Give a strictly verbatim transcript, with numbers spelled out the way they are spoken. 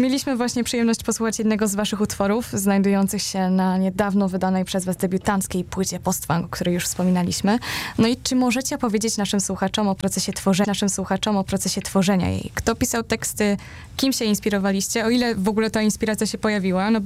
Mieliśmy właśnie przyjemność posłuchać jednego z waszych utworów, znajdujących się na niedawno wydanej przez was debiutanckiej płycie Postfunk, o której już wspominaliśmy. No i czy możecie powiedzieć naszym słuchaczom o procesie tworzenia, naszym słuchaczom o procesie tworzenia jej? Kto pisał teksty, kim się inspirowaliście, o ile w ogóle ta inspiracja się pojawiła? No